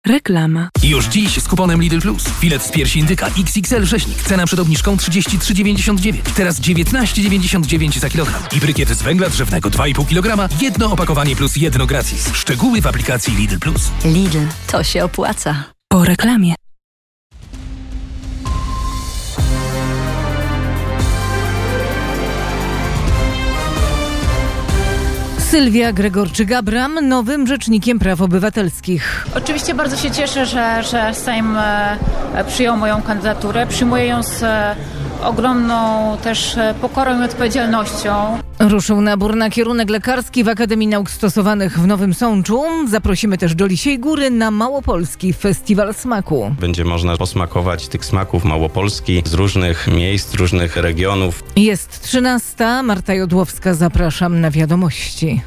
Reklama. Już dziś z kuponem Lidl Plus. Filet z piersi indyka XXL rzeźnik. Cena przed obniżką 33,99. Teraz 19,99 za kilogram. I brykiet z węgla drzewnego 2,5 kg. Jedno opakowanie plus jedno gratis. Szczegóły w aplikacji Lidl Plus. Lidl, to się opłaca. Po reklamie. Sylwia Gregorczyk-Abram nowym rzecznikiem praw obywatelskich. Oczywiście bardzo się cieszę, że Sejm przyjął moją kandydaturę. Przyjmuję ją z ogromną też pokorą i odpowiedzialnością. Ruszył nabór na kierunek lekarski w Akademii Nauk Stosowanych w Nowym Sączu. Zaprosimy też do Lisiej Góry na Małopolski Festiwal Smaku. Będzie można posmakować tych smaków Małopolski z różnych miejsc, różnych regionów. Jest 13. Marta Jodłowska, zapraszam na wiadomości.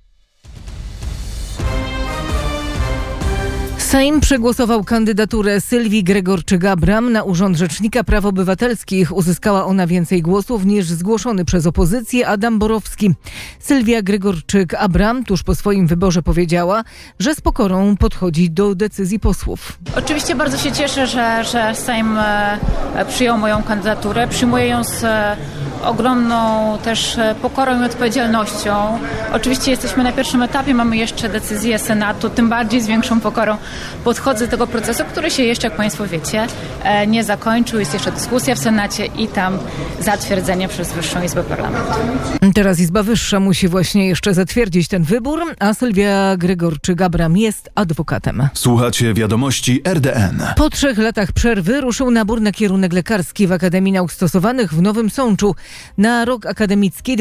Sejm przegłosował kandydaturę Sylwii Gregorczyk-Abram na Urząd Rzecznika Praw Obywatelskich. Uzyskała ona więcej głosów niż zgłoszony przez opozycję Adam Borowski. Sylwia Gregorczyk-Abram tuż po swoim wyborze powiedziała, że z pokorą podchodzi do decyzji posłów. Oczywiście bardzo się cieszę, że Sejm przyjął moją kandydaturę. Przyjmuję ją z ogromną też pokorą i odpowiedzialnością. Oczywiście jesteśmy na pierwszym etapie, mamy jeszcze decyzję Senatu, tym bardziej z większą pokorą podchodzę do tego procesu, który się jeszcze, jak Państwo wiecie, nie zakończył. Jest jeszcze dyskusja w Senacie i tam zatwierdzenie przez Wyższą Izbę Parlamentu. Teraz Izba Wyższa musi właśnie jeszcze zatwierdzić ten wybór, a Sylwia Gregorczyk-Abram jest adwokatem. Słuchacie wiadomości RDN. Po 3 latach przerwy ruszył nabór na kierunek lekarski w Akademii Nauk Stosowanych w Nowym Sączu. Na rok akademicki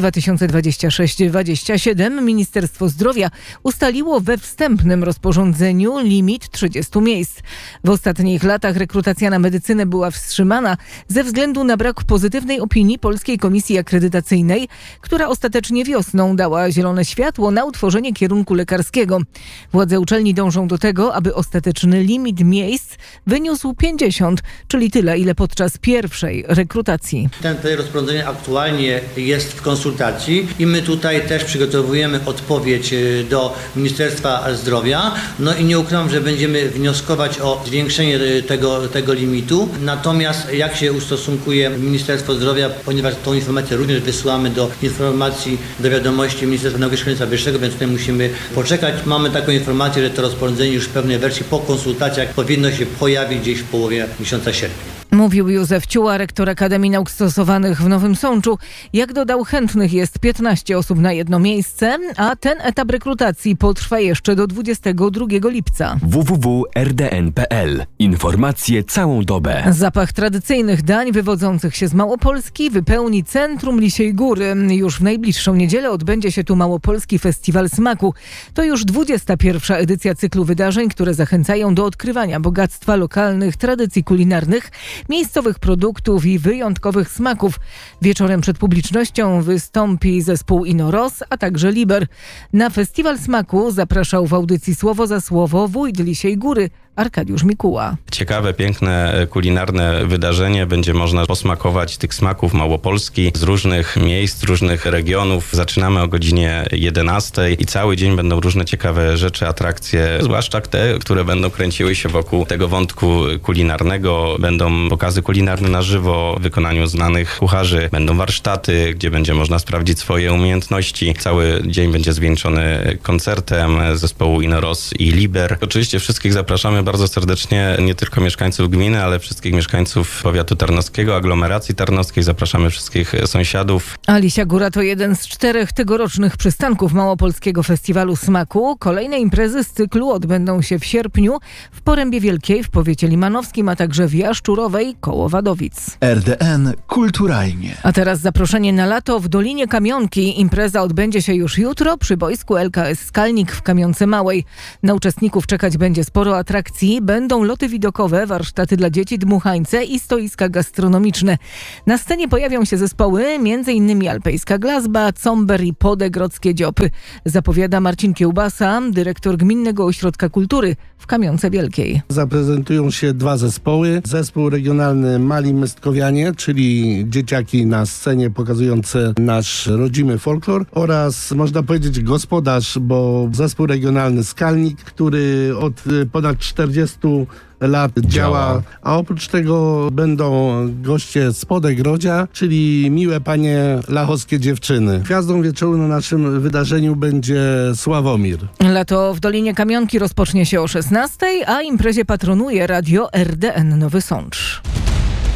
2026-27 Ministerstwo Zdrowia ustaliło we wstępnym rozporządzeniu limit 30 miejsc. W ostatnich latach rekrutacja na medycynę była wstrzymana ze względu na brak pozytywnej opinii Polskiej Komisji Akredytacyjnej, która ostatecznie wiosną dała zielone światło na utworzenie kierunku lekarskiego. Władze uczelni dążą do tego, aby ostateczny limit miejsc wyniósł 50, czyli tyle, ile podczas pierwszej rekrutacji. Ten rozporządzenie aktualnie jest w konsultacji i my tutaj też przygotowujemy odpowiedź do Ministerstwa Zdrowia. No i nie ukrywam, że będziemy wnioskować o zwiększenie tego limitu. Natomiast jak się ustosunkuje Ministerstwo Zdrowia, ponieważ tą informację również wysyłamy do wiadomości Ministerstwa Nauki i Szkolnictwa Wyższego, więc tutaj musimy poczekać. Mamy taką informację, że to rozporządzenie już w pewnej wersji po konsultacjach powinno się pojawić gdzieś w połowie miesiąca sierpnia. Mówił Józef Ciuła, rektor Akademii Nauk Stosowanych w Nowym Sączu. Jak dodał, chętnych jest 15 osób na jedno miejsce, a ten etap rekrutacji potrwa jeszcze do 22 lipca. www.rdn.pl. Informacje całą dobę. Zapach tradycyjnych dań wywodzących się z Małopolski wypełni centrum Lisiej Góry. Już w najbliższą niedzielę odbędzie się tu Małopolski Festiwal Smaku. To już 21. edycja cyklu wydarzeń, które zachęcają do odkrywania bogactwa lokalnych tradycji kulinarnych, miejscowych produktów i wyjątkowych smaków. Wieczorem przed publicznością wystąpi zespół Inoros, a także Liber. Na Festiwal Smaku zapraszał w audycji Słowo za Słowo wójt Lisiej Góry, Arkadiusz Mikuła. Ciekawe, piękne, kulinarne wydarzenie. Będzie można posmakować tych smaków Małopolski z różnych miejsc, różnych regionów. Zaczynamy o godzinie 11 i cały dzień będą różne ciekawe rzeczy, atrakcje, zwłaszcza te, które będą kręciły się wokół tego wątku kulinarnego. Będą pokazy kulinarne na żywo w wykonaniu znanych kucharzy. Będą warsztaty, gdzie będzie można sprawdzić swoje umiejętności. Cały dzień będzie zwieńczony koncertem zespołu Inoros i Liber. Oczywiście wszystkich zapraszamy bardzo serdecznie, nie tylko mieszkańców gminy, ale wszystkich mieszkańców powiatu tarnowskiego, aglomeracji tarnowskiej. Zapraszamy wszystkich sąsiadów. A Lisia Góra to jeden z 4 tegorocznych przystanków Małopolskiego Festiwalu Smaku. Kolejne imprezy z cyklu odbędą się w sierpniu w Porębie Wielkiej, w powiecie limanowskim, a także w Jaszczurowej koło Wadowic. RDN kulturalnie. A teraz zaproszenie na lato w Dolinie Kamionki. Impreza odbędzie się już jutro przy boisku LKS Skalnik w Kamionce Małej. Na uczestników czekać będzie sporo atrakcji. Będą loty widokowe, warsztaty dla dzieci, dmuchańce i stoiska gastronomiczne. Na scenie pojawią się zespoły m.in. Alpejska Glazba, Comber i Podegrodzkie Dziopy. Zapowiada Marcin Kiełbasa, dyrektor Gminnego Ośrodka Kultury w Kamionce Wielkiej. Zaprezentują się 2 zespoły. Zespół regionalny Mali Mestkowianie, czyli dzieciaki na scenie pokazujące nasz rodzimy folklor, oraz można powiedzieć gospodarz, bo zespół regionalny Skalnik, który od ponad 4 40 lat działa. A oprócz tego będą goście z Podegrodzia, czyli miłe panie lachowskie dziewczyny. Gwiazdą wieczoru na naszym wydarzeniu będzie Sławomir. Lato w Dolinie Kamionki rozpocznie się o 16:00, a imprezie patronuje radio RDN Nowy Sącz.